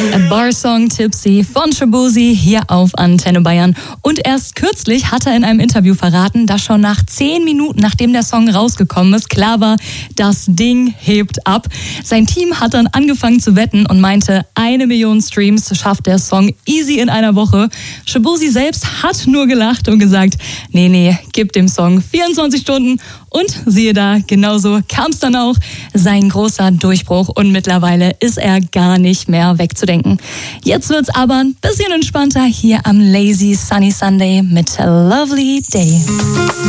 Barsong Tipsy von Shaboozey hier auf Antenne Bayern. Und erst kürzlich hat er in einem Interview verraten, dass schon nach 10 Minuten, nachdem der Song rausgekommen ist, klar war, das Ding hebt ab. Sein Team hat dann angefangen zu wetten und meinte, 1 Million Streams schafft der Song easy in einer Woche. Shaboozey selbst hat nur gelacht und gesagt, nee, gib dem Song 24 Stunden. Und siehe da, genauso kam es dann auch, sein großer Durchbruch. Und mittlerweile ist er gar nicht mehr wegzudenken. Jetzt wird's aber ein bisschen entspannter hier am Lazy Sunny Sunday mit A Lovely Day.